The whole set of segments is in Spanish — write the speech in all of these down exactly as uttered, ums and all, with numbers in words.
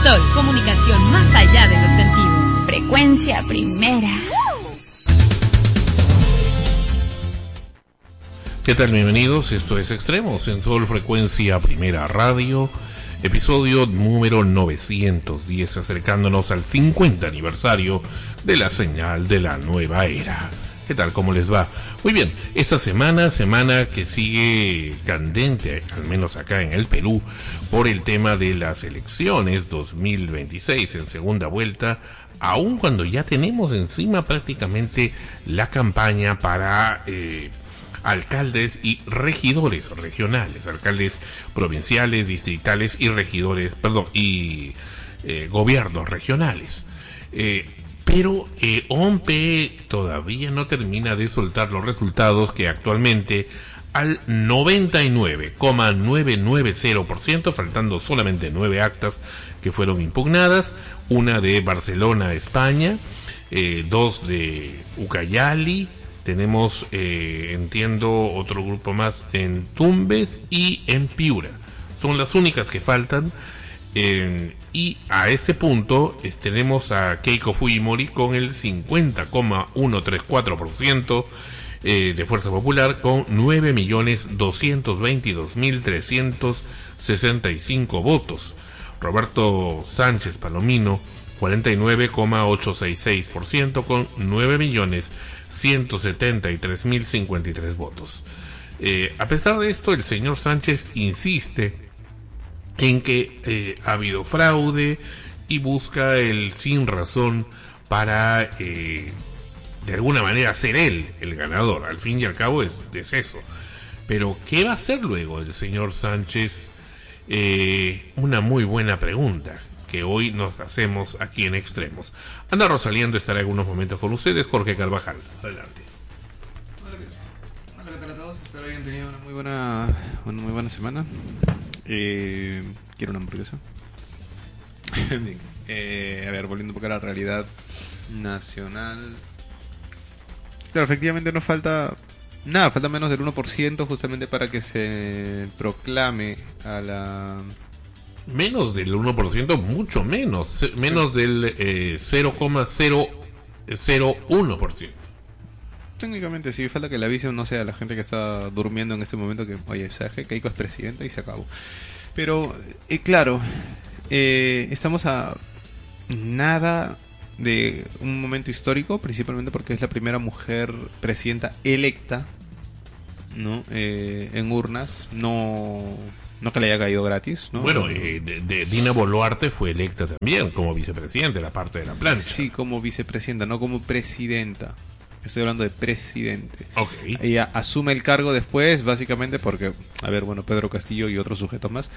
Sol, comunicación más allá de los sentidos. Frecuencia primera. ¿Qué tal? Bienvenidos, esto es Extremos en Sol Frecuencia Primera Radio, episodio número novecientos diez, acercándonos al cincuenta aniversario de la señal de la nueva era. ¿Qué tal? ¿Cómo les va? Muy bien, esta semana, semana que sigue candente, al menos acá en el Perú, por el tema de las elecciones dos mil veintiséis en segunda vuelta, aun cuando ya tenemos encima prácticamente la campaña para eh, alcaldes y regidores regionales, alcaldes provinciales, distritales y regidores, perdón, y eh, gobiernos regionales. Eh, Pero eh, O M P todavía no termina de soltar los resultados que actualmente al noventa y nueve coma novecientos noventa por ciento, faltando solamente nueve actas que fueron impugnadas, una de Barcelona, España, eh, dos de Ucayali, tenemos, eh, entiendo, otro grupo más en Tumbes y en Piura. Son las únicas que faltan. Eh, y a este punto eh, tenemos a Keiko Fujimori con el cincuenta coma ciento treinta y cuatro por ciento eh, de Fuerza Popular, con nueve millones doscientos veintidós mil trescientos sesenta y cinco votos. Roberto Sánchez Palomino, cuarenta y nueve coma ochocientos sesenta y seis por ciento, con nueve millones ciento setenta y tres mil cincuenta y tres votos. Eh, a pesar de esto, el señor Sánchez insiste en que eh, ha habido fraude y busca el sin razón para eh, de alguna manera ser él el ganador. Al fin y al cabo es, es eso. Pero ¿qué va a hacer luego el señor Sánchez? Eh, una muy buena pregunta que hoy nos hacemos aquí en Extremos. Ana Rosaliendo estará en unos momentos con ustedes. Jorge Carvajal, adelante. Hola, ¿qué tal a todos? Espero hayan tenido una muy buena, una muy buena semana. Eh, quiero una hamburguesa. Bien. Eh, a ver, volviendo un poco a la realidad nacional. Claro, efectivamente no falta nada, falta menos del uno por ciento justamente para que se proclame a la... Menos del uno por ciento, mucho menos, menos sí. del eh, cero coma cero cero uno por ciento. Técnicamente sí, falta que le avisen, no sé, a la gente que está durmiendo en este momento que, oye, ¿sabes qué? Keiko es presidenta y se acabó. Pero, eh, claro, eh, estamos a nada de un momento histórico, principalmente porque es la primera mujer presidenta electa, ¿no? Eh, en urnas, no... No que le haya caído gratis, ¿no? Bueno, eh, de, de Dina Boluarte fue electa también como vicepresidenta, la parte de la plancha. Sí, como vicepresidenta, no como presidenta. Estoy hablando de presidente. Okay. Ella asume el cargo después, básicamente porque, a ver, bueno, Pedro Castillo y otros sujetos más.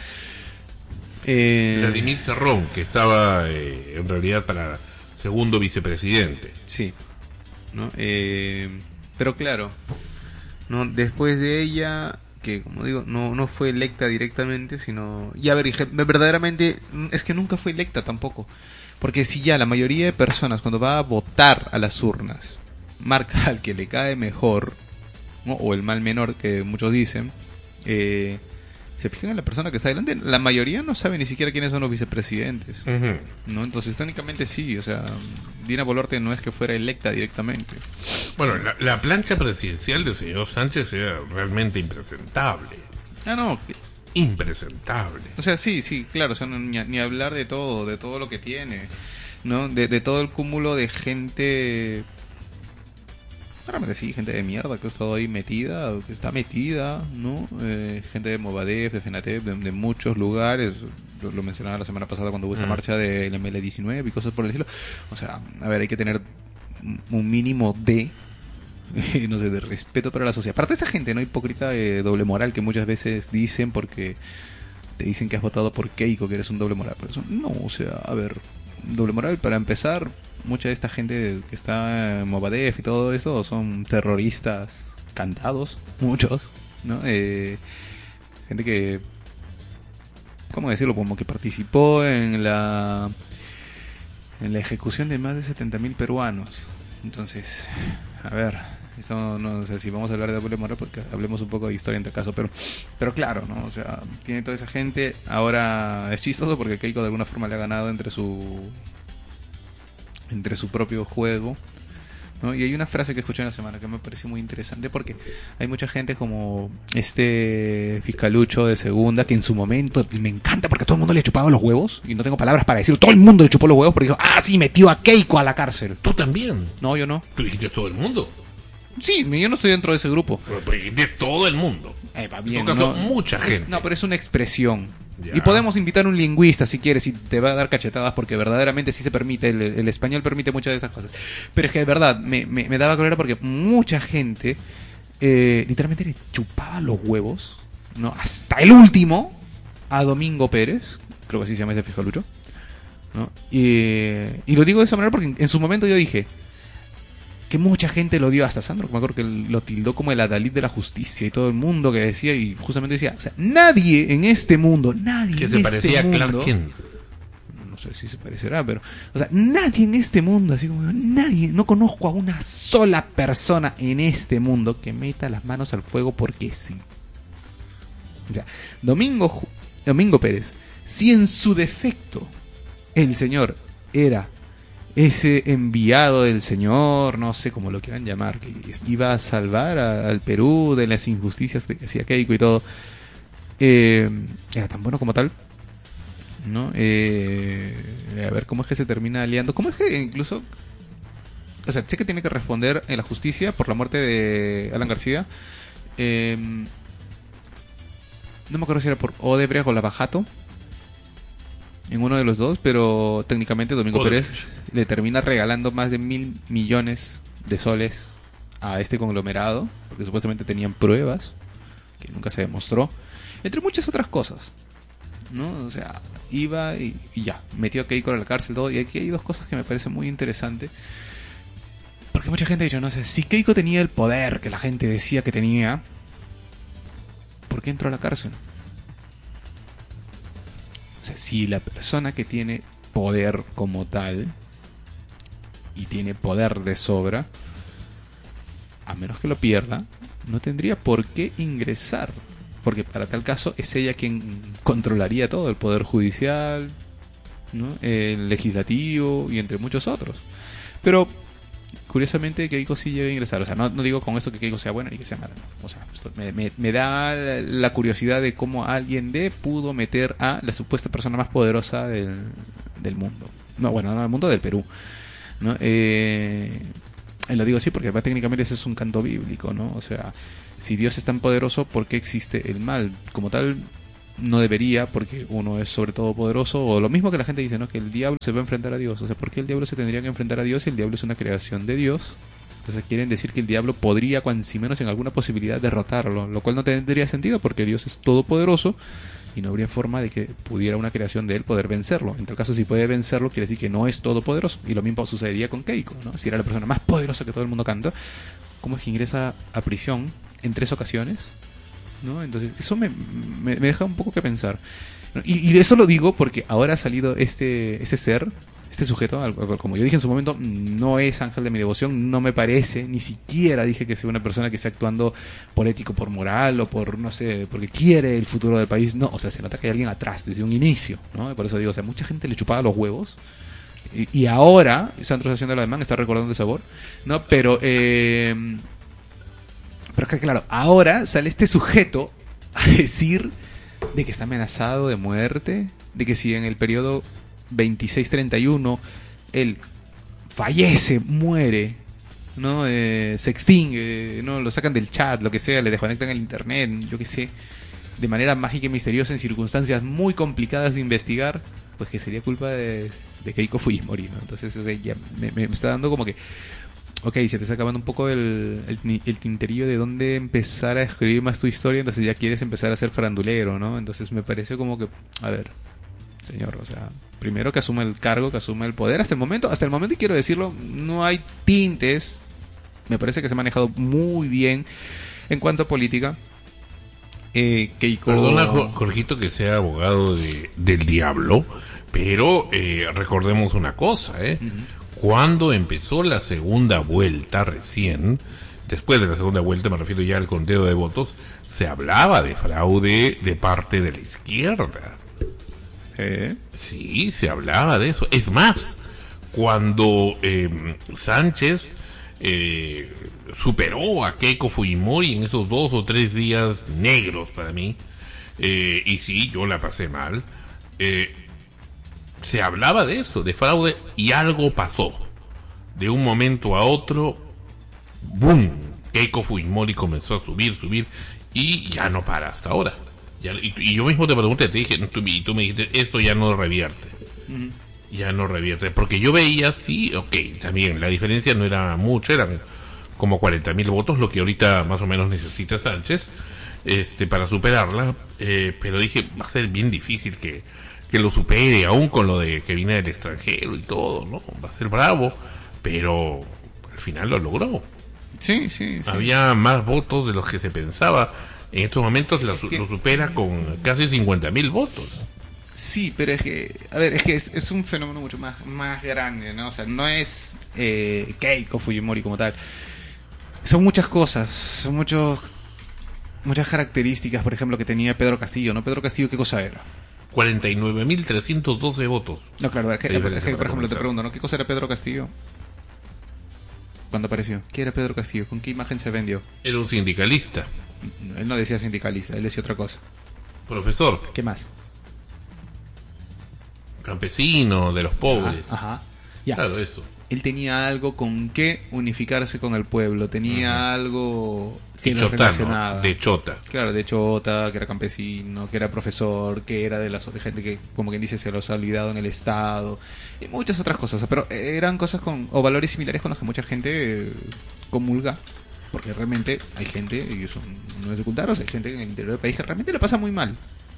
Eh... Vladimir Cerrón, que estaba eh, en realidad para segundo vicepresidente. Sí, ¿no? Eh, pero claro, no, después de ella, que como digo, no, no fue electa directamente, sino... Y a ver, verdaderamente, es que nunca fue electa tampoco. Porque si ya la mayoría de personas cuando va a votar a las urnas marca al que le cae mejor, ¿no? O el mal menor que muchos dicen, eh, se fijan en la persona que está delante. La mayoría no sabe ni siquiera quiénes son los vicepresidentes, uh-huh. ¿no? Entonces técnicamente sí, o sea, Dina Boluarte no es que fuera electa directamente. Bueno, la, la plancha presidencial del señor Sánchez era realmente impresentable. Ah, no, impresentable. O sea, sí, sí, claro, o sea, no, ni, ni hablar de todo, de todo lo que tiene, ¿no? De, de todo el cúmulo de gente... Realmente sí, gente de mierda que ha estado ahí metida, o que está metida, ¿no? Eh, gente de Movadef, de FENATEP, de, de muchos lugares. Lo, lo mencionaba la semana pasada cuando hubo esa mm. marcha del M L diecinueve y cosas por el estilo. O sea, a ver, hay que tener un mínimo de, eh, no sé, de respeto para la sociedad. Aparte de esa gente, ¿no? Hipócrita, de doble moral que muchas veces dicen porque te dicen que has votado por Keiko, que eres un doble moral. Pero eso, no, o sea, a ver, doble moral, para empezar... Mucha de esta gente que está en Movadef y todo eso son terroristas cantados, muchos, ¿no? Eh, gente que, ¿cómo decirlo? Como que participó en la en la ejecución de más de setenta mil peruanos. Entonces, a ver, Esto no, no sé si vamos a hablar de doble moral, porque hablemos un poco de historia en tal caso, pero pero claro, ¿no? O sea, tiene toda esa gente. Ahora es chistoso porque Keiko de alguna forma le ha ganado entre su entre su propio juego, ¿no? Y hay una frase que escuché en la semana que me pareció muy interesante, porque hay mucha gente como este fiscalucho de segunda que en su momento me encanta porque todo el mundo le chupaba los huevos, y no tengo palabras para decirlo, todo el mundo le chupó los huevos porque dijo, ah, sí, metió a Keiko a la cárcel. Tú también. No, yo no. Tú dijiste todo el mundo. Sí, yo no estoy dentro de ese grupo. Pero dijiste todo el mundo. Eh, va bien, en todo caso, no, mucha gente. Es, no, pero es una expresión. Ya. Y podemos invitar a un lingüista si quieres y te va a dar cachetadas porque verdaderamente sí se permite, el, el español permite muchas de esas cosas. Pero es que de verdad me, me, me daba cólera porque mucha gente eh, literalmente le chupaba los huevos, ¿no? Hasta el último a Domingo Pérez, creo que así se llama ese fiscalucho, ¿no? Y, y lo digo de esa manera porque en su momento yo dije que mucha gente lo dio, hasta Sandro, me acuerdo que lo tildó como el adalid de la justicia y todo el mundo que decía, y justamente decía, o sea, nadie en este mundo, nadie Que en se este parecía mundo, a Clark Kent. no sé si se parecerá, pero, o sea, nadie en este mundo, así como, nadie, no conozco a una sola persona en este mundo que meta las manos al fuego porque sí. O sea, Domingo, Domingo Pérez, si en su defecto el señor era ese enviado del Señor, no sé cómo lo quieran llamar, que iba a salvar a, al Perú de las injusticias que hacía Keiko y todo, eh, era tan bueno como tal, ¿no? Eh, a ver, ¿cómo es que se termina aliando? ¿Cómo es que incluso, o sea, sé que tiene que responder en la justicia por la muerte de Alan García, eh, no me acuerdo si era por Odebrecht o Lavajato, en uno de los dos, pero técnicamente Domingo Odebrecht. Pérez le termina regalando más de mil millones de soles a este conglomerado, porque supuestamente tenían pruebas que nunca se demostró, entre muchas otras cosas, ¿no? O sea, iba y, y ya, metió a Keiko a la cárcel, todo, y aquí hay dos cosas que me parecen muy interesantes, porque mucha gente ha dicho, no sé, si Keiko tenía el poder que la gente decía que tenía, ¿por qué entró a la cárcel? O sea, si la persona que tiene poder como tal, y tiene poder de sobra, a menos que lo pierda, no tendría por qué ingresar. Porque para tal caso es ella quien controlaría todo, el poder judicial, ¿no? El legislativo y entre muchos otros. Pero curiosamente Keiko sí llega a ingresar. O sea, no, no digo con esto que Keiko sea buena ni que sea mala, no. O sea, esto me, me, me da la curiosidad de cómo alguien de pudo meter a la supuesta persona más poderosa del, del mundo. No, bueno, no del mundo, del Perú, ¿no? Eh, y lo digo así porque técnicamente eso es un canto bíblico, ¿no? O sea, si Dios es tan poderoso, ¿por qué existe el mal? Como tal, no debería, porque uno es sobre todo poderoso, o lo mismo que la gente dice, ¿no? Que el diablo se va a enfrentar a Dios. O sea, ¿por qué el diablo se tendría que enfrentar a Dios si el diablo es una creación de Dios? Entonces quieren decir que el diablo podría, cuando si menos en alguna posibilidad, derrotarlo, lo cual no tendría sentido porque Dios es todopoderoso y no habría forma de que pudiera una creación de él poder vencerlo. En tal caso, si puede vencerlo, quiere decir que no es todopoderoso. Y lo mismo sucedería con Keiko, ¿no? Si era la persona más poderosa que todo el mundo canta, ¿cómo es que ingresa a prisión en tres ocasiones? ¿No? Entonces eso me, me, me deja un poco que pensar, y, y eso lo digo porque ahora ha salido este, este ser, este sujeto, como yo dije en su momento, no es ángel de mi devoción, no me parece, ni siquiera dije que sea una persona que esté actuando por ético, por moral o por, no sé, porque quiere el futuro del país. No, o sea, se nota que hay alguien atrás desde un inicio, ¿no? Y por eso digo, o sea, mucha gente le chupaba los huevos y, y ahora, Sandro está haciendo el ademán, está recordando el sabor, ¿no? Pero eh Pero que claro, ahora sale este sujeto a decir de que está amenazado de muerte, de que si en el periodo veintiséis treinta y uno él fallece, muere, ¿no? Eh, se extingue, ¿no? Lo sacan del chat, lo que sea, le desconectan el internet, yo qué sé, de manera mágica y misteriosa en circunstancias muy complicadas de investigar, pues que sería culpa de, de Keiko Fujimori, ¿no? Entonces, o sea, ya me, me está dando como que, ok, se te está acabando un poco el, el, el tinterillo de dónde empezar a escribir más tu historia, entonces ya quieres empezar a ser farandulero, ¿no? Entonces me parece como que, a ver, señor, o sea, primero que asuma el cargo, que asuma el poder. Hasta el momento, hasta el momento, y quiero decirlo, no hay tintes. Me parece que se ha manejado muy bien en cuanto a política. Eh, Keiko... Perdona, Jorgito, que sea abogado de, del diablo, pero eh, recordemos una cosa, ¿eh? Uh-huh. Cuando empezó la segunda vuelta recién, después de la segunda vuelta, me refiero ya al conteo de votos, se hablaba de fraude de parte de la izquierda. ¿Eh? Sí, se hablaba de eso. Es más, cuando eh, Sánchez eh, superó a Keiko Fujimori en esos dos o tres días negros para mí, eh, y sí, yo la pasé mal, eh, se hablaba de eso, de fraude, y algo pasó. De un momento a otro, ¡boom! Keiko Fujimori comenzó a subir, subir, y ya no para hasta ahora. Ya, y, y yo mismo te pregunté, te dije, tú, y tú me dijiste, esto ya no revierte. Uh-huh. Ya no revierte. Porque yo veía, sí, ok, también, la diferencia no era mucho, eran como cuarenta mil votos, lo que ahorita más o menos necesita Sánchez este para superarla. Eh, pero dije, va a ser bien difícil que, que lo supere, aún con lo de que viene del extranjero y todo, ¿no? Va a ser bravo, pero al final lo logró. Sí, sí, sí. Había más votos de los que se pensaba. En estos momentos la, que, lo supera con casi cincuenta mil votos. Sí, pero es que, a ver, es que es, es un fenómeno mucho más, más grande, ¿no? O sea, no es eh, Keiko Fujimori como tal. Son muchas cosas, son muchos, muchas características, por ejemplo, que tenía Pedro Castillo, ¿no? Pedro Castillo, ¿qué cosa era? cuarenta y nueve mil trescientos doce votos. No, claro, es que, es que por ejemplo, te pregunto, ¿no? ¿Qué cosa era Pedro Castillo? ¿Cuándo apareció? ¿Qué era Pedro Castillo? ¿Con qué imagen se vendió? Era un sindicalista. Él no decía sindicalista, él decía otra cosa. Profesor. ¿Qué más? Campesino, de los pobres. Ajá, ajá. Ya. Claro, eso. Él tenía algo con qué unificarse con el pueblo, tenía uh-huh. algo que lo relacionaba. De chota. Claro, de chota, que era campesino, que era profesor, que era de la de gente que, como quien dice, se los ha olvidado en el Estado, y muchas otras cosas. Pero eran cosas con o valores similares con los que mucha gente comulga. Porque realmente hay gente, y eso no es secundario, hay gente en el interior del país que realmente la pasa muy mal.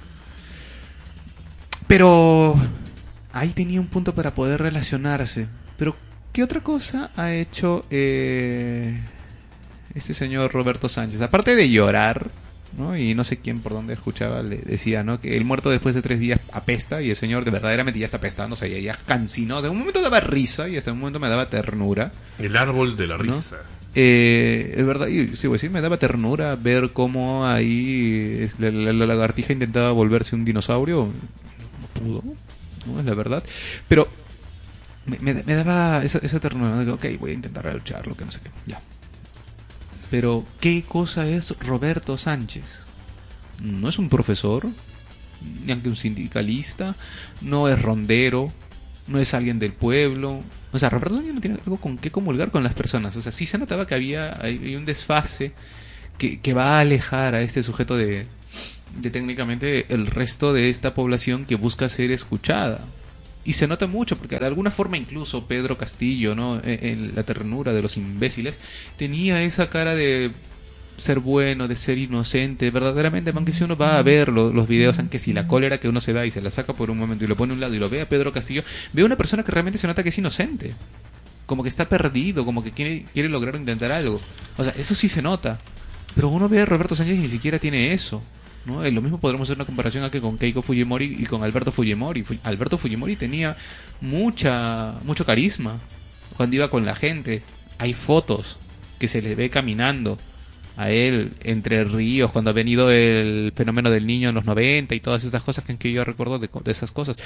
Pero ahí tenía un punto para poder relacionarse. Pero, ¿qué otra cosa ha hecho eh, este señor Roberto Sánchez? Aparte de llorar, ¿no? Y no sé quién por dónde escuchaba, le decía, ¿no? Que el muerto después de tres días apesta, y el señor de verdaderamente ya está apestando, o sea, ya, ya cansino. De un momento daba risa, y hasta un momento me daba ternura. El árbol de la risa. ¿No? Eh, es verdad, y sí, pues sí, me daba ternura ver cómo ahí la, la, la lagartija intentaba volverse un dinosaurio. No pudo, ¿no? Es la verdad. Pero me, me, me daba esa, esa ternura, ¿no? Digo, ok, voy a intentar lucharlo, que no sé qué, ya. Pero, ¿qué cosa es Roberto Sánchez? No es un profesor, ni aunque un sindicalista, no es rondero, no es alguien del pueblo. O sea, Roberto Sánchez no tiene algo con qué comulgar con las personas. O sea, sí se notaba que había hay un desfase que, que va a alejar a este sujeto de, de técnicamente el resto de esta población que busca ser escuchada. Y se nota mucho, porque de alguna forma incluso Pedro Castillo, ¿no? En, en la ternura de los imbéciles, tenía esa cara de ser bueno, de ser inocente, verdaderamente, aunque si uno va a ver los, los videos, aunque si la cólera que uno se da y se la saca por un momento y lo pone a un lado y lo ve a Pedro Castillo, ve a una persona que realmente se nota que es inocente, como que está perdido, como que quiere, quiere lograr intentar algo. O sea, eso sí se nota, pero uno ve a Roberto Sánchez y ni siquiera tiene eso, ¿no? Lo mismo podremos hacer una comparación aquí con Keiko Fujimori y con Alberto Fujimori. Alberto Fujimori tenía mucha mucho carisma cuando iba con la gente. Hay fotos que se le ve caminando a él entre ríos cuando ha venido el fenómeno del niño en los noventa y todas esas cosas que, que yo recuerdo de, de esas cosas.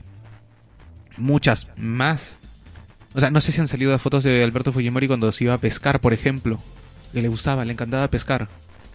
Muchas más. O sea, no sé si han salido fotos de Alberto Fujimori cuando se iba a pescar, por ejemplo, que le gustaba, le encantaba pescar.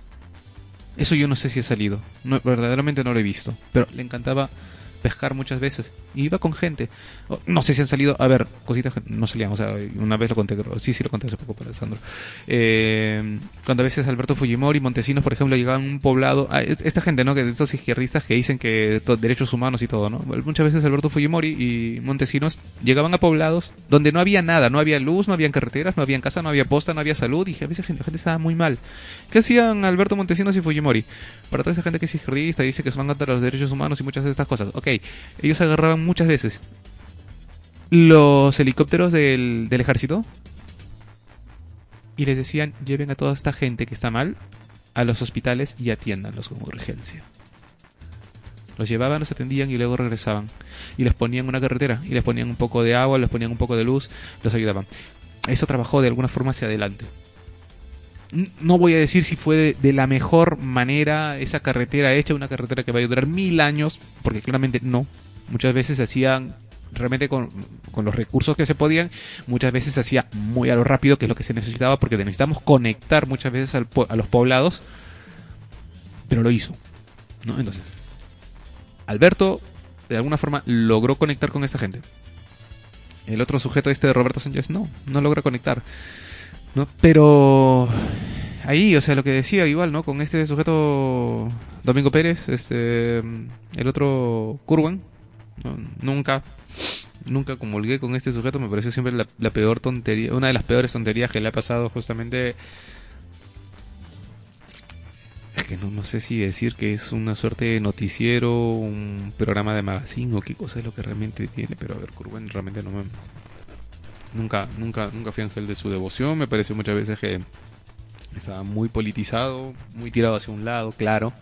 Eso yo no sé si ha salido, no, verdaderamente no lo he visto, pero le encantaba pescar muchas veces y iba con gente. No sé si han salido, a ver, cositas que no salían, o sea, una vez lo conté, sí, sí lo conté hace poco para Sandro. Eh, cuando a veces Alberto Fujimori y Montesinos, por ejemplo, llegaban a un poblado, ah, esta gente, ¿no? Que de estos izquierdistas que dicen que to, derechos humanos y todo, ¿no? Muchas veces Alberto Fujimori y Montesinos llegaban a poblados donde no había nada, no había luz, no había carreteras, no había casa, no había posta, no había salud, y a veces gente, la gente estaba muy mal. ¿Qué hacían Alberto Montesinos y Fujimori? Para toda esa gente que es izquierdista y dice que se van contra los derechos humanos y muchas de estas cosas, ok, ellos agarraban muchas veces los helicópteros del, del ejército y les decían, lleven a toda esta gente que está mal a los hospitales y atiéndanlos con urgencia. Los llevaban, los atendían y luego regresaban y les ponían una carretera y les ponían un poco de agua, les ponían un poco de luz, los ayudaban. Eso trabajó de alguna forma hacia adelante. no voy a decir si fue de, de la mejor manera esa carretera hecha, una carretera que va a durar mil años, porque claramente no. Muchas veces se hacían realmente con, con los recursos que se podían, muchas veces se hacía muy a lo rápido, que es lo que se necesitaba, porque necesitamos conectar muchas veces al, a los poblados, pero lo hizo, ¿no? Entonces, Alberto de alguna forma logró conectar con esta gente. El otro sujeto este de Roberto Sánchez no, no logra conectar, ¿no? Pero ahí, o sea, lo que decía igual, ¿no? Con este sujeto Domingo Pérez, este, el otro Curwan, ¿no? nunca, nunca comulgué con este sujeto, me pareció siempre la, la peor tontería, una de las peores tonterías que le ha pasado justamente. Es que no, no sé si decir que es una suerte de noticiero, un programa de magazine o qué cosa es lo que realmente tiene, pero a ver, Curwen realmente no me... Nunca, nunca, nunca fui ángel de su devoción, me pareció muchas veces que estaba muy politizado, muy tirado hacia un lado, claro.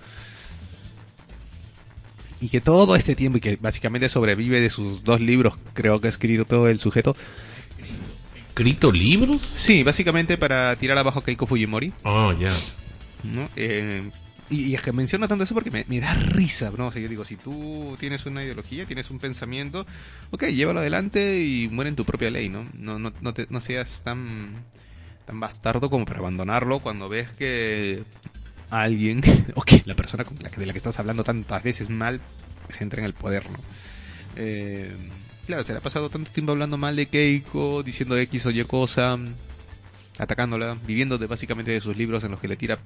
Y que todo este tiempo, y que básicamente sobrevive de sus dos libros, creo que ha escrito todo el sujeto. ¿Escrito libros? Sí, básicamente para tirar abajo a Keiko Fujimori. Oh, ya. Yeah. ¿No? Eh, y, y es que menciono tanto eso porque me, me da risa, ¿no? O sea, yo digo, si tú tienes una ideología, tienes un pensamiento, ok, llévalo adelante y muere en tu propia ley, ¿no? No, no, no, te, no seas tan, tan bastardo como para abandonarlo cuando ves que alguien, o que la persona con la que, de la que estás hablando tantas veces mal, pues entra en el poder, ¿no? Eh, claro, se le ha pasado tanto tiempo hablando mal de Keiko, diciendo X o Y cosa, atacándola, viviendo de básicamente de sus libros en los que le tira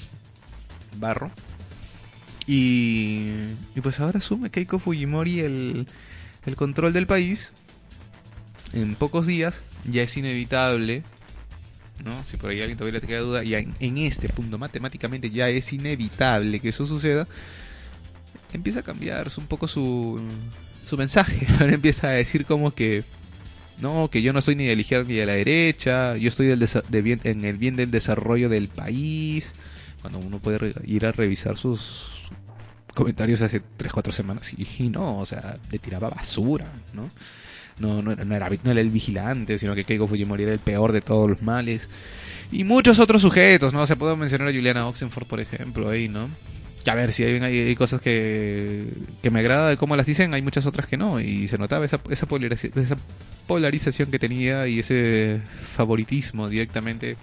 barro. Y, y pues ahora asume Keiko Fujimori el, el control del país. En pocos días ya es inevitable, ¿no? Si por ahí alguien todavía te queda duda, ya en, en este punto matemáticamente ya es inevitable que eso suceda. Empieza a cambiar un poco su, su mensaje. Ahora empieza a decir como que no, que yo no soy ni de la izquierda ni de la derecha, yo estoy del desa- de bien, en el bien del desarrollo del país. Cuando uno puede re- ir a revisar sus comentarios hace tres cuatro semanas y, y no, o sea, le tiraba basura, ¿no? No, no, no, era, no era el vigilante, sino que Keiko Fujimori era el peor de todos los males. Y muchos otros sujetos, ¿no? O sea, puedo mencionar a Juliana Oxenford, por ejemplo, ahí, ¿no? Que a ver, si hay, hay, hay cosas que, que me agrada de cómo las dicen, hay muchas otras que no. Y se notaba esa, esa, polarización, esa polarización que tenía y ese favoritismo directamente,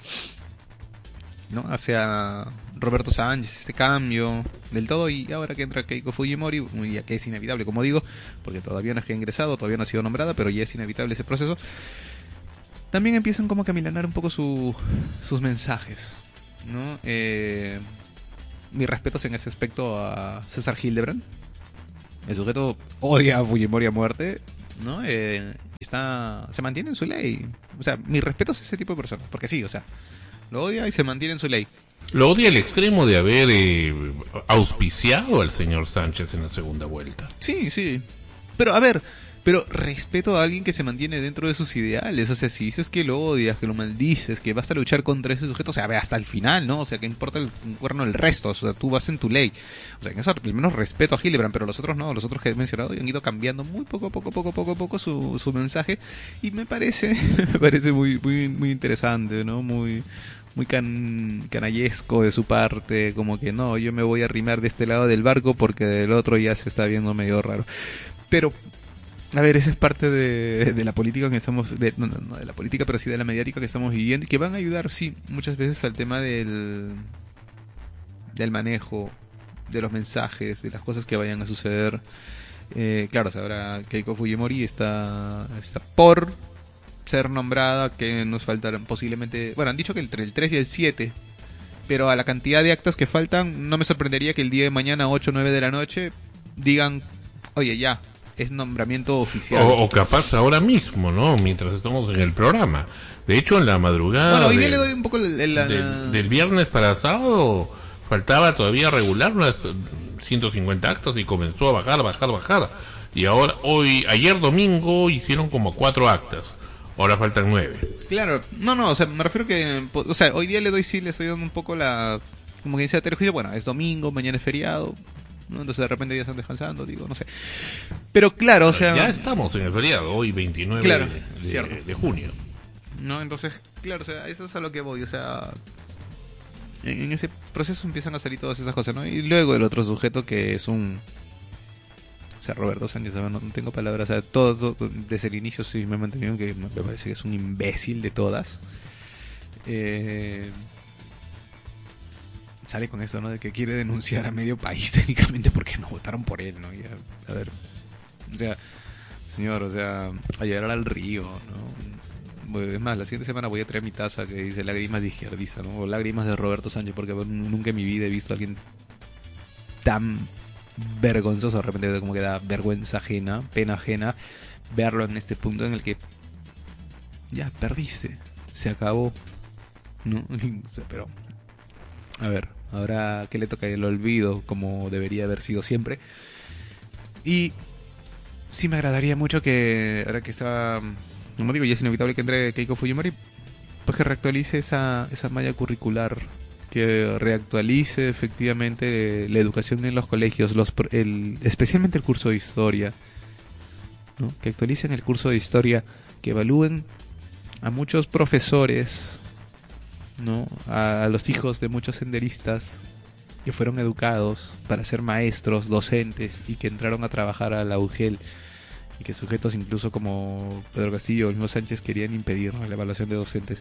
¿no? Hacia Roberto Sánchez, este cambio del todo. Y ahora que entra Keiko Fujimori, ya que es inevitable, como digo, porque todavía no es que ha ingresado, todavía no ha sido nombrada, pero ya es inevitable ese proceso. También empiezan como a caminar un poco su, sus mensajes, ¿no? Eh... Mis respetos en ese aspecto a César Hildebrand. El sujeto odia a Fujimori a muerte, ¿no? Eh, está, se mantiene en su ley. O sea, mis respetos a ese tipo de personas. Porque sí, o sea, lo odia y se mantiene en su ley. Lo odia al extremo de haber eh, auspiciado al señor Sánchez en la segunda vuelta. Sí, sí. Pero, a ver, pero respeto a alguien que se mantiene dentro de sus ideales. O sea, si dices que lo odias, que lo maldices, que vas a luchar contra ese sujeto, o sea, ve hasta el final, ¿no? O sea, que importa el cuerno el resto, o sea, tú vas en tu ley. O sea, que eso al menos respeto a Hildebrand, pero los otros no, los otros que he mencionado han ido cambiando muy poco, poco, poco, poco, poco su, su mensaje. Y me parece, me parece muy, muy, muy interesante, ¿no? Muy... muy can, canallesco de su parte, como que no, yo me voy a arrimar de este lado del barco porque del otro ya se está viendo medio raro. Pero, a ver, esa es parte de, de la política que estamos, de, no, no, no de la política, pero sí de la mediática que estamos viviendo y que van a ayudar, sí, muchas veces al tema del, del manejo de los mensajes, de las cosas que vayan a suceder. Eh, claro, o sea, ahora Keiko Fujimori está, está por ser nombrada, que nos faltarán posiblemente, bueno, han dicho que entre el tres y el siete, pero a la cantidad de actas que faltan, no me sorprendería que el día de mañana, ocho o nueve de la noche, digan, oye, ya, es nombramiento oficial. O, o capaz ahora mismo, ¿no? Mientras estamos en el programa. De hecho, en la madrugada bueno, hoy de, día le doy un poco el, el, del, la... del viernes para sábado, faltaba todavía regular unas ciento cincuenta actas y comenzó a bajar, bajar, bajar. Y ahora, hoy, ayer domingo hicieron como cuatro actas. Ahora faltan nueve. Claro, no, no, o sea, me refiero que, o sea, hoy día le doy, sí, le estoy dando un poco la, como que dice Terjuicio, bueno, es domingo, mañana es feriado, ¿no? Entonces de repente ya están descansando, digo, no sé. Pero claro, o sea... Ya estamos en el feriado, hoy veintinueve claro, de, de, de junio. No, entonces, claro, o sea, eso es a lo que voy, o sea... en, en ese proceso empiezan a salir todas esas cosas, ¿no? Y luego el otro sujeto que es un... O sea, Roberto Sánchez, no, no tengo palabras, o sea, todo, todo desde el inicio sí me he mantenido que me parece que es un imbécil de todas. Eh, sale con eso, ¿no? De que quiere denunciar a medio país técnicamente porque no votaron por él, ¿no? Y a, a ver, o sea, señor, o sea, a llegar al río, ¿no? Es más, la siguiente semana voy a traer mi taza que dice lágrimas de izquierdista, ¿no? O lágrimas de Roberto Sánchez, porque nunca en mi vida he visto a alguien tan vergonzoso, de repente como que da vergüenza ajena, pena ajena, verlo en este punto en el que ya perdiste, se acabó, ¿no? Pero, a ver, ahora que le toca el olvido como debería haber sido siempre. Y sí me agradaría mucho que, ahora que está, como digo, ya es inevitable que entre Keiko Fujimori, pues que reactualice esa, esa malla curricular, que reactualice efectivamente la educación en los colegios, los, el, especialmente el curso de historia, ¿no? Que actualicen el curso de historia, que evalúen a muchos profesores, ¿no? A, a los hijos de muchos senderistas que fueron educados para ser maestros, docentes y que entraron a trabajar a la U G E L, y que sujetos incluso como Pedro Castillo o el mismo Sánchez querían impedir, ¿no?, la evaluación de docentes.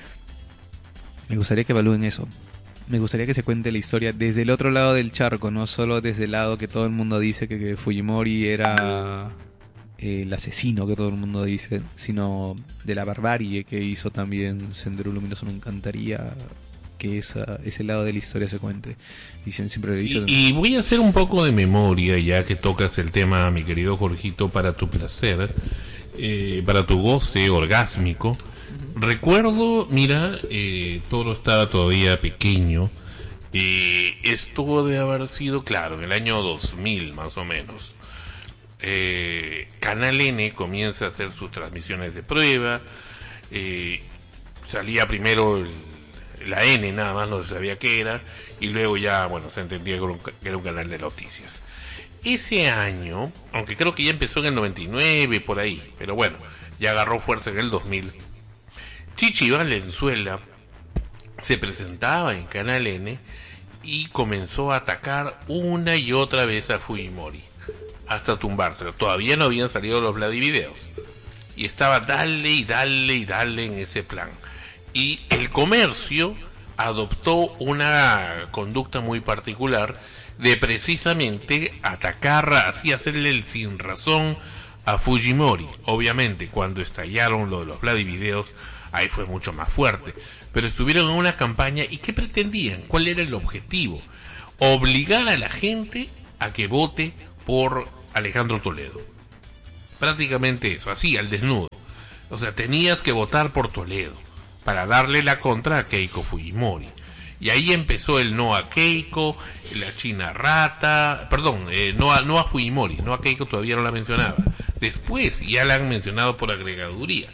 Me gustaría que evalúen eso. Me gustaría que se cuente la historia desde el otro lado del charco, no solo desde el lado que todo el mundo dice que, que Fujimori era eh, el asesino que todo el mundo dice, sino de la barbarie que hizo también Sendero Luminoso. Me encantaría que esa, ese lado de la historia se cuente. Y siempre lo he dicho. Y, y voy a hacer un poco de memoria, ya que tocas el tema, mi querido Jorgito, para tu placer, eh, para tu goce orgásmico. Recuerdo, mira, eh, Toro estaba todavía pequeño, eh, esto de haber sido, claro, en el año dos mil más o menos. eh, Canal N comienza a hacer sus transmisiones de prueba, eh, salía primero el, la N, nada más no se sabía qué era, y luego ya, bueno, se entendía que era un, que era un canal de noticias. Ese año, aunque creo que ya empezó en el noventa y nueve, por ahí, pero bueno, ya agarró fuerza en el dos mil. Chichi Valenzuela se presentaba en Canal N y comenzó a atacar una y otra vez a Fujimori hasta tumbárselo. Todavía no habían salido los Vladivideos y estaba dale y dale y dale en ese plan. Y el Comercio adoptó una conducta muy particular de precisamente atacar, así hacerle el sin razón a Fujimori. Obviamente cuando estallaron lo de los Vladivideos, ahí fue mucho más fuerte, pero estuvieron en una campaña. ¿Y qué pretendían? ¿Cuál era el objetivo? Obligar a la gente a que vote por Alejandro Toledo. Prácticamente eso, así, al desnudo. O sea, tenías que votar por Toledo para darle la contra a Keiko Fujimori. Y ahí empezó el no a Keiko, la China Rata, perdón, eh, no, a, no a Fujimori, no a Keiko todavía no la mencionaba. Después ya la han mencionado por agregaduría.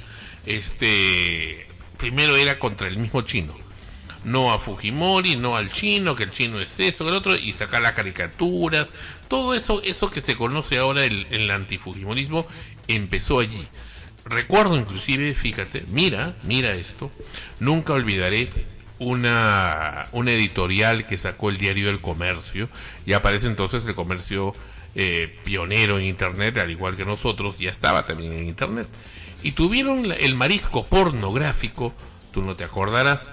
Este, primero era contra el mismo chino, no a Fujimori, no al chino, que el chino es esto, que el otro, y sacar las caricaturas, todo eso, eso que se conoce ahora el, el antifujimorismo, empezó allí. Recuerdo inclusive, fíjate, mira, mira esto, nunca olvidaré una, una editorial que sacó el diario El Comercio, y aparece entonces El Comercio eh, pionero en internet, al igual que nosotros, ya estaba también en internet. Y tuvieron el marisco pornográfico, tú no te acordarás,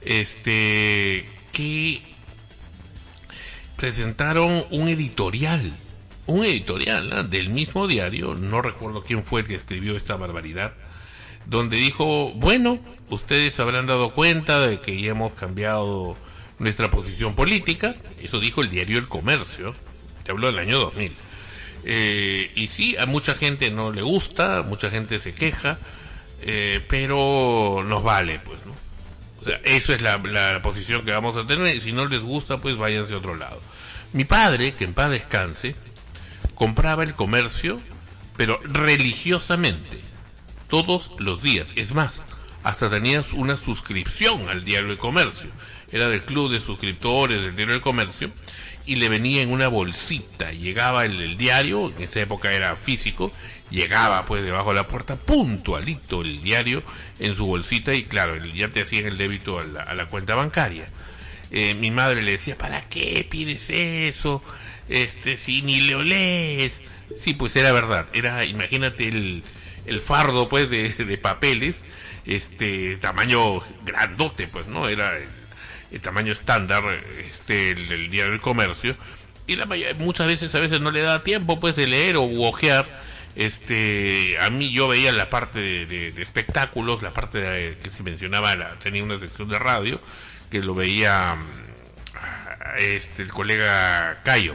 este, que presentaron un editorial, un editorial ¿no? del mismo diario, no recuerdo quién fue el que escribió esta barbaridad, donde dijo, bueno, ustedes habrán dado cuenta de que ya hemos cambiado nuestra posición política. Eso dijo el diario El Comercio, te habló del año dos mil. Eh, y sí, a mucha gente no le gusta, mucha gente se queja, eh, pero nos vale, pues, ¿no? O sea, eso es la, la posición que vamos a tener, y si no les gusta, pues váyanse a otro lado. Mi padre, que en paz descanse, compraba El Comercio, pero religiosamente, todos los días. Es más, hasta tenías una suscripción al diario El Comercio. Era del club de suscriptores del diario El Comercio, y le venía en una bolsita. Llegaba el, el diario, en esa época era físico, llegaba pues debajo de la puerta, puntualito el diario en su bolsita, y claro, ya te hacían el débito a la, a la cuenta bancaria. eh, mi madre le decía, ¿para qué pides eso? Este, si ni lo lees. Sí, pues era verdad, era, imagínate el, el fardo, pues, de, de papeles, este, tamaño grandote, pues, ¿no? Era el, el tamaño estándar, este, el, el Diario del Comercio, y la mayoría, muchas veces, a veces no le da tiempo, pues, de leer o ojear. Este, a mí yo veía la parte de, de, de espectáculos, la parte de, que se mencionaba, la, tenía una sección de radio, que lo veía, este, el colega Cayo.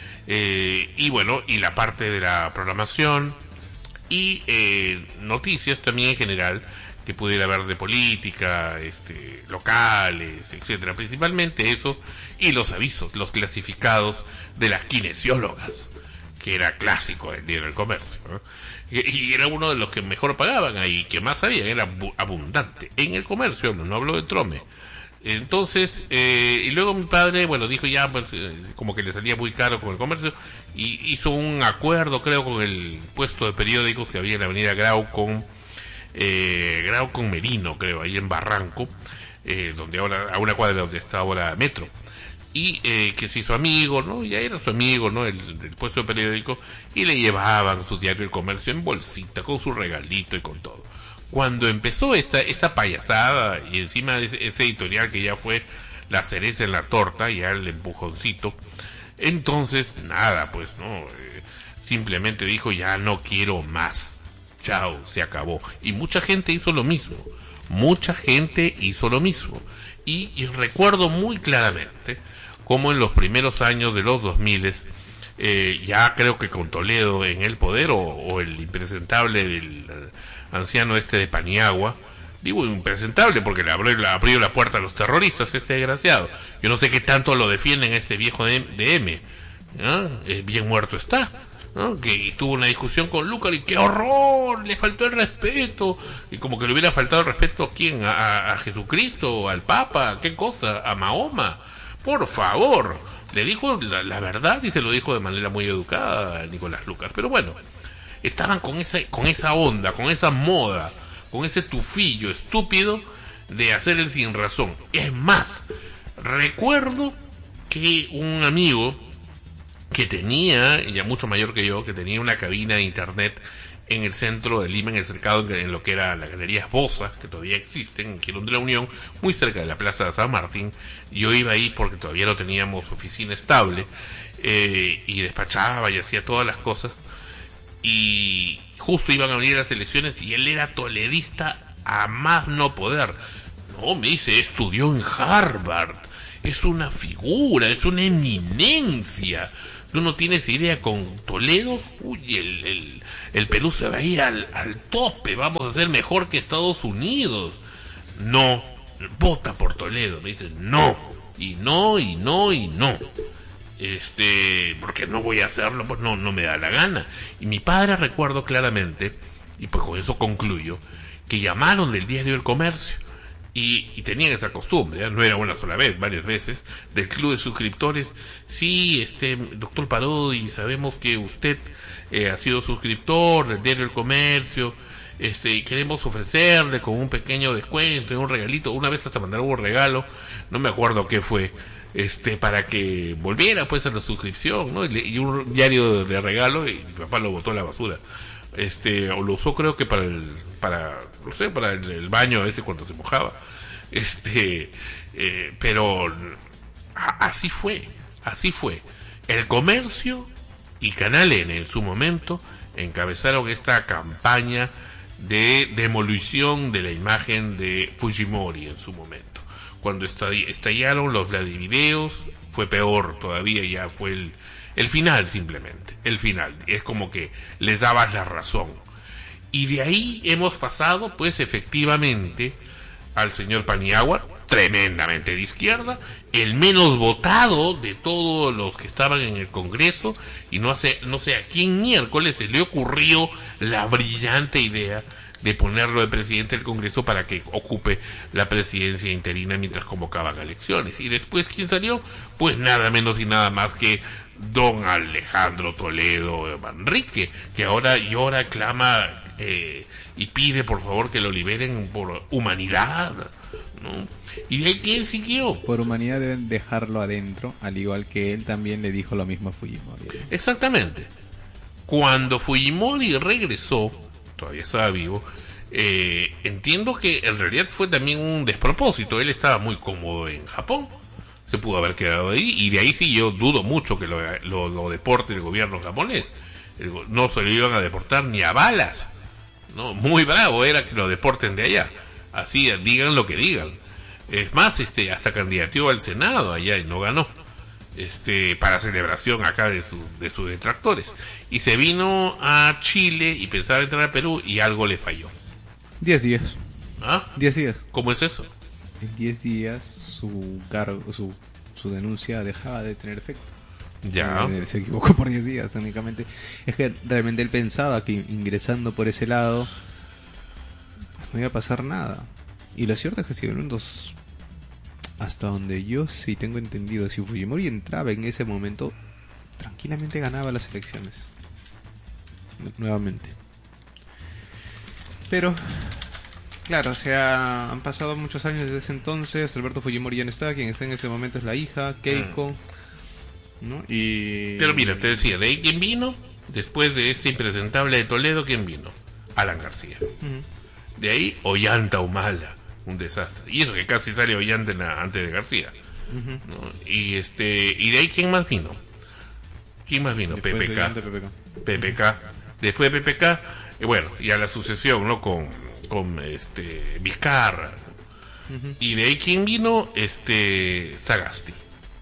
Eh, y bueno, y la parte de la programación y eh, noticias también en general que pudiera haber de política, este, locales, etcétera, principalmente eso, y los avisos, los clasificados de las kinesiólogas, que era clásico del Diario del Comercio, ¿no? y, y era uno de los que mejor pagaban ahí, que más sabían, era abundante en el comercio, no, no hablo de Trome. Entonces, eh, y luego mi padre, bueno, dijo ya, pues, eh, como que le salía muy caro con el comercio, y hizo un acuerdo, creo, con el puesto de periódicos que había en la avenida Grau con, eh, Grau con Merino, creo, ahí en Barranco, eh, donde ahora, a una cuadra donde está ahora Metro, y eh, que se hizo amigo, ¿no? Ya era su amigo, ¿no? El del puesto de periódico, y le llevaban su Diario del Comercio en bolsita, con su regalito y con todo. Cuando empezó esta esta payasada y encima de ese, ese editorial que ya fue la cereza en la torta, ya el empujoncito, entonces nada, pues no, eh, simplemente dijo ya no quiero más, chao, se acabó. Y mucha gente hizo lo mismo, mucha gente hizo lo mismo. Y, y recuerdo muy claramente cómo en los primeros años de los dos mil, eh, ya creo que con Toledo en el poder, o, o el impresentable del anciano este de Paniagua, digo impresentable porque le abrió, le abrió la puerta a los terroristas, este desgraciado. Yo no sé qué tanto lo defienden este viejo de, de M, ¿no? Eh, bien muerto está, ¿no? Que tuvo una discusión con Lucar y qué horror, le faltó el respeto, y como que le hubiera faltado el respeto a quién, a, a Jesucristo, al Papa, qué cosa, a Mahoma, por favor. Le dijo la, la verdad y se lo dijo de manera muy educada a Nicolás Lucar. Pero bueno, estaban con esa, con esa onda, con esa moda, con ese tufillo estúpido de hacer el sin razón. Es más, recuerdo que un amigo que tenía, ya mucho mayor que yo, que tenía una cabina de internet en el centro de Lima, en el cercado, en lo que era la Galería Bozas, que todavía existen, en Quirón de la Unión, muy cerca de la Plaza de San Martín. Yo iba ahí porque todavía no teníamos oficina estable, eh, y despachaba y hacía todas las cosas, y justo iban a venir las elecciones y él era toledista a más no poder. No, me dice, estudió en Harvard, es una figura, es una eminencia. Tú no tienes idea, con Toledo, uy, el, el, el Perú se va a ir al, al tope, vamos a ser mejor que Estados Unidos. No, vota por Toledo. Me dicen, no, y no, y no, y no. Este, porque no voy a hacerlo, pues no, no me da la gana. Y mi padre, recuerdo claramente, y pues con eso concluyo, que llamaron del Diario del Comercio. Y, y tenían esa costumbre, ¿ya? No era una sola vez, varias veces, del club de suscriptores. Sí, este, doctor Parodi, sabemos que usted eh, ha sido suscriptor del Diario del Comercio, este, y queremos ofrecerle con un pequeño descuento y un regalito. Una vez hasta mandaron un regalo, no me acuerdo qué fue, este, para que volviera pues a la suscripción, ¿no? Y, y un diario de regalo, y mi papá lo botó a la basura. Este, o lo usó creo que para el, para, no sé, para el, el baño ese cuando se mojaba. Este, eh, pero a, así fue, así fue. El Comercio y Canal N en su momento encabezaron esta campaña de demolición de la imagen de Fujimori en su momento. Cuando estallaron los Vladivideos, fue peor todavía, ya fue el El final, simplemente, el final, es como que les dabas la razón. Y de ahí hemos pasado, pues efectivamente, al señor Paniagua, tremendamente de izquierda, el menos votado de todos los que estaban en el Congreso, y no, hace, no sé a quién miércoles se le ocurrió la brillante idea de ponerlo de presidente del Congreso para que ocupe la presidencia interina mientras convocaban elecciones. Y después, ¿quién salió? Pues nada menos y nada más que don Alejandro Toledo Manrique, que ahora llora, clama eh, y pide por favor que lo liberen por humanidad, ¿no? Y de ahí quién siguió. Por humanidad deben dejarlo adentro, al igual que él también le dijo lo mismo a Fujimori. Exactamente. Cuando Fujimori regresó, todavía estaba vivo, eh, entiendo que en realidad fue también un despropósito. Él estaba muy cómodo en Japón, se pudo haber quedado ahí, y de ahí sí yo dudo mucho que lo, lo, lo deporte el gobierno japonés. El, no se lo iban a deportar ni a balas, ¿no? Muy bravo era que lo deporten de allá, así digan lo que digan. Es más, este hasta candidateó al Senado allá y no ganó, este para celebración acá de, su, de sus detractores, y se vino a Chile y pensaba entrar a Perú y algo le falló. Diez días. ¿Ah? Diez días. ¿Cómo es eso? En diez días su cargo, su, su denuncia dejaba de tener efecto. Ya. Se, se equivocó por diez días únicamente. Es que realmente él pensaba que ingresando por ese lado no iba a pasar nada. Y lo cierto es que si dos, hasta donde yo sí tengo entendido, si Fujimori entraba en ese momento, tranquilamente ganaba las elecciones. Nuevamente. Pero, claro, o sea, han pasado muchos años desde ese entonces. Alberto Fujimori ya no está. Quien está en ese momento es la hija, Keiko. ¿No? Y... Pero mira, te decía, de ahí quién vino, después de este impresentable de Toledo, ¿quién vino? Alan García. Uh-huh. De ahí, Ollanta Humala, un desastre. Y eso que casi sale Ollanta antes de García. Uh-huh. ¿No? Y este y de ahí, ¿quién más vino? ¿Quién más vino? Después P P K. De P P K. P P K. Después de P P K, eh, bueno, y a la sucesión, ¿no? Con, con este Vizcarra. Uh-huh. Y de ahí, ¿quién vino? Este Sagasti.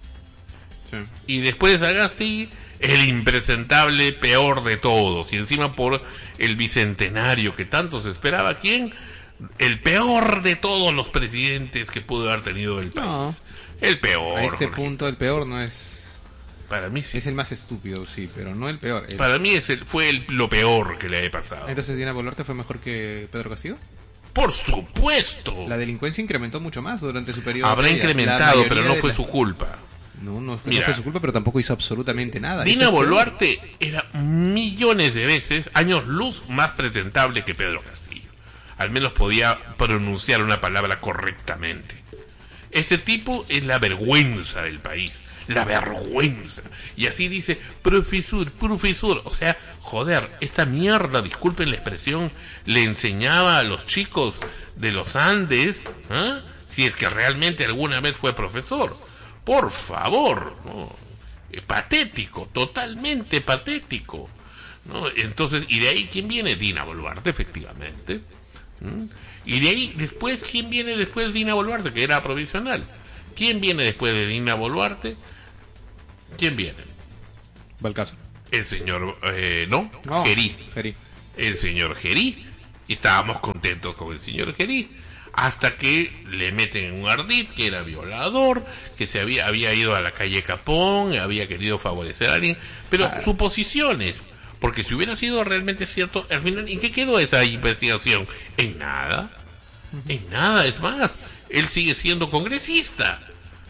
Sí. Y después de Sagasti, el impresentable peor de todos, y encima por el bicentenario que tanto se esperaba. ¿Quién? El peor de todos los presidentes que pudo haber tenido el país. No. El peor. A este Jorge. punto el peor no es... Para mí sí. Es el más estúpido, sí, pero no el peor. El... Para mí es el, fue el, lo peor que le ha pasado. Entonces, ¿Dina Boluarte fue mejor que Pedro Castillo? Por supuesto. La delincuencia incrementó mucho más durante su periodo. Habrá incrementado, pero no fue la... su culpa. No, no, Mira, no fue su culpa, pero tampoco hizo absolutamente nada. Dina Boluarte era millones de veces, años luz, más presentable que Pedro Castillo. Al menos podía pronunciar una palabra correctamente. Ese tipo es la vergüenza del país. La vergüenza. Y así dice, profesor, profesor. O sea, joder, esta mierda, disculpen la expresión, le enseñaba a los chicos de los Andes, ¿eh? Si es que realmente alguna vez fue profesor. Por favor, ¿no? Eh, patético, totalmente patético, ¿no? Entonces, y de ahí, ¿quién viene? Dina Boluarte, efectivamente. ¿Mm? Y de ahí, después, ¿quién viene después de Dina Boluarte? Que era provisional. ¿Quién viene después de Dina Boluarte? ¿Quién viene? Balcazo. El señor, eh, no, no Gerí. Gerí. El señor Gerí. Y estábamos contentos con el señor Gerí. Hasta que le meten un ardid, que era violador, que se había, había ido a la calle Capón, había querido favorecer a alguien, pero ah. suposiciones, porque si hubiera sido realmente cierto, al final, ¿en qué quedó esa investigación? En nada, en nada, es más, él sigue siendo congresista,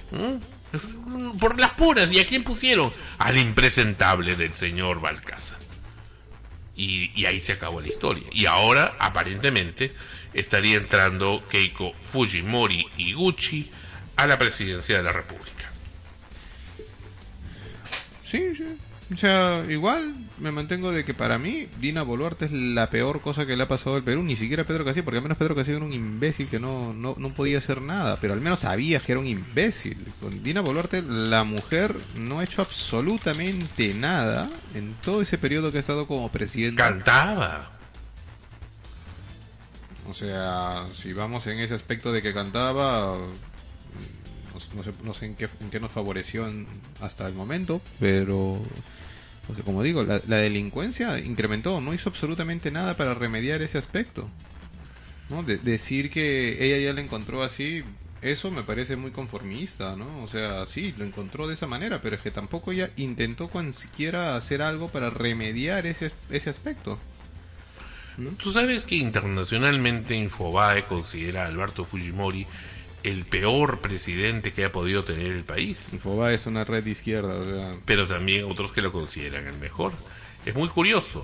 ¿Mm? por las puras. ¿Y a quién pusieron? Al impresentable del señor Balcázar. Y, y ahí se acabó la historia. Y ahora, aparentemente, estaría entrando Keiko Fujimori Iguchi a la presidencia de la República. Sí, sí. O sea, igual me mantengo de que para mí Dina Boluarte es la peor cosa que le ha pasado al Perú. Ni siquiera Pedro Castillo, porque al menos Pedro Castillo era un imbécil que no, no, no podía hacer nada. Pero al menos sabías que era un imbécil. Con Dina Boluarte, la mujer no ha hecho absolutamente nada en todo ese periodo que ha estado como presidenta. Cantaba. O sea, si vamos en ese aspecto de que cantaba, no, no sé, no sé en, qué, en qué nos favoreció en, hasta el momento, pero o sea, como digo, la, la delincuencia incrementó, no hizo absolutamente nada para remediar ese aspecto, ¿no? De, decir que ella ya la encontró así, eso me parece muy conformista, ¿no? O sea, sí, lo encontró de esa manera, pero es que tampoco ella intentó con siquiera hacer algo para remediar ese, ese aspecto. ¿No? Tú sabes que internacionalmente Infobae considera a Alberto Fujimori el peor presidente que ha podido tener el país. Infobae es una red de izquierda, o sea... Pero también otros que lo consideran el mejor. Es muy curioso.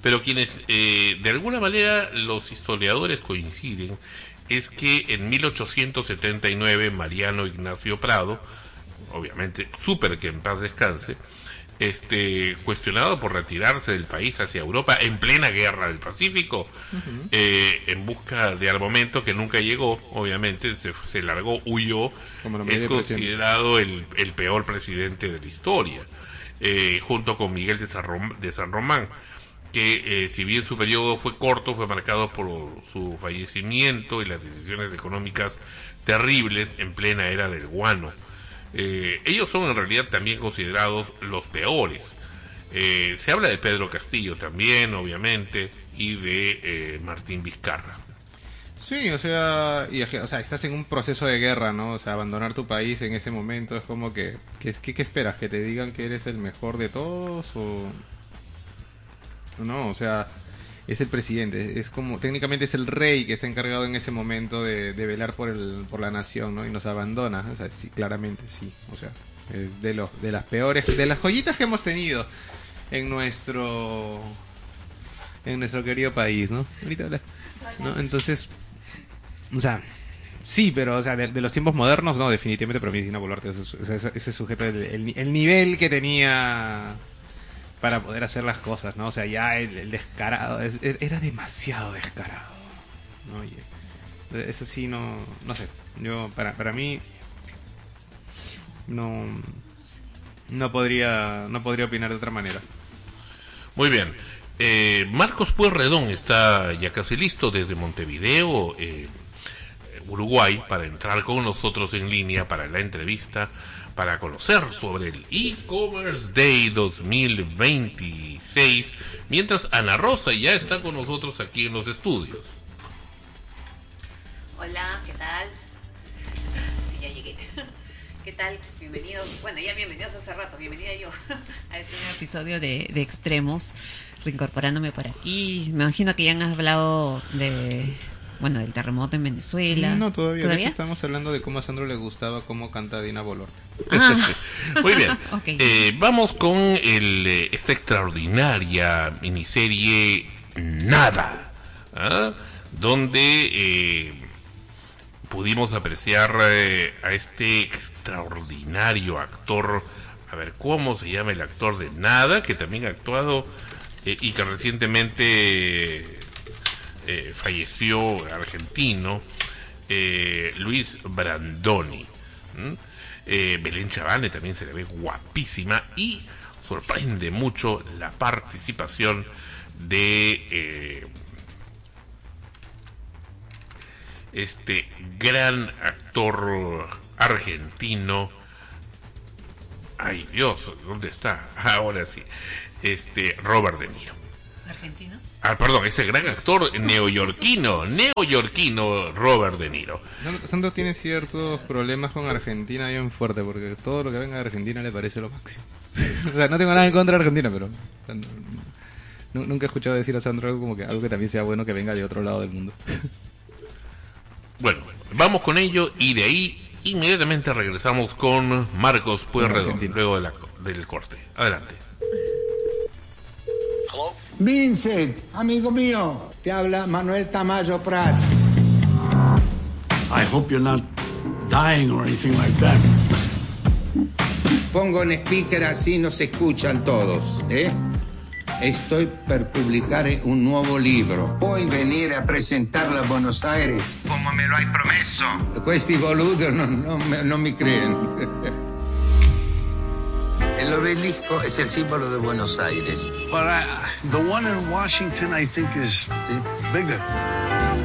pero quienes eh, de alguna manera los historiadores coinciden es que en mil ochocientos setenta y nueve Mariano Ignacio Prado, obviamente súper que en paz descanse, este cuestionado por retirarse del país hacia Europa en plena guerra del Pacífico, uh-huh. eh, en busca de armamento que nunca llegó, obviamente se, se largó, huyó, es considerado el, el peor presidente de la historia, eh, junto con Miguel de San, Rom, de San Román, que eh, si bien su periodo fue corto, fue marcado por su fallecimiento y las decisiones económicas terribles en plena era del guano. Eh, ellos son en realidad también considerados los peores. Eh, se habla de Pedro Castillo también, obviamente, y de eh, Martín Vizcarra. Sí, o sea, y, o sea, estás en un proceso de guerra, ¿no? O sea, abandonar tu país en ese momento es como que, ¿qué, qué, qué esperas? ¿Que te digan que eres el mejor de todos? O no, o sea, es el presidente, es como, técnicamente es el rey que está encargado en ese momento de, de velar por el, por la nación, ¿no? Y nos abandona, o sea, sí, claramente, sí, o sea, es de los, de las peores, de las joyitas que hemos tenido en nuestro, en nuestro querido país, ¿no? Ahorita habla, ¿no? Entonces, o sea, sí, pero, o sea, de, de los tiempos modernos, no, definitivamente, pero Dina Boluarte, ese, ese, ese sujeto, el, el, el nivel que tenía para poder hacer las cosas, ¿no? O sea, ya el, el descarado, es, era demasiado descarado, ¿no? Y eso sí, no, no sé, yo, para, para mí, no, no podría, no podría opinar de otra manera. Muy bien, eh, Marcos Pueyrredón está ya casi listo desde Montevideo, eh, Uruguay, para entrar con nosotros en línea para la entrevista, para conocer sobre el E-Commerce Day dos mil veintiséis, mientras Ana Rosa ya está con nosotros aquí en los estudios. Hola, ¿qué tal? Sí, ya llegué. ¿Qué tal? Bienvenidos. Bueno, ya bienvenidos hace rato, bienvenida yo a este nuevo episodio de, de Extremos, reincorporándome por aquí. Me imagino que ya han hablado de... Bueno, del terremoto en Venezuela. No, todavía. ¿Todavía? Estamos hablando de cómo a Sandro le gustaba cómo canta Dina Boluarte. Ah. Muy bien. Okay. Eh, vamos con el, esta extraordinaria miniserie Nada, ¿ah? Donde eh, pudimos apreciar eh, a este extraordinario actor. A ver, ¿cómo se llama el actor de Nada? Que también ha actuado eh, y que recientemente... Eh, falleció, argentino, eh, Luis Brandoni. ¿Mm? eh, Belén Chavane también se le ve guapísima y sorprende mucho la participación de eh, este gran actor argentino. Ay Dios, ¿dónde está? Ahora sí, este Robert De Niro. ¿Argentino? Ah, perdón, ese gran actor neoyorquino, neoyorquino Robert De Niro. Sandro tiene ciertos problemas con Argentina bien fuerte, porque todo lo que venga de Argentina le parece lo máximo. O sea, no tengo nada en contra de Argentina, pero no, nunca he escuchado decir a Sandro algo como que algo que también sea bueno que venga de otro lado del mundo. Bueno, vamos con ello y de ahí inmediatamente regresamos con Marcos Pueyrredón, luego de la, del corte. Adelante. Hello? Vincent, amigo mío, te habla Manuel Tamayo Prats. I hope you're not dying or anything like that. Pongo en speaker así nos escuchan todos, ¿eh? Estoy per publicar un nuovo libro. Puoi venire a presentarlo a Buenos Aires, come me lo hai promesso. Questi boludos no, no, no mi creen. El obelisco es el símbolo de Buenos Aires. But I, the one in Washington, I think, is ¿Sí? bigger.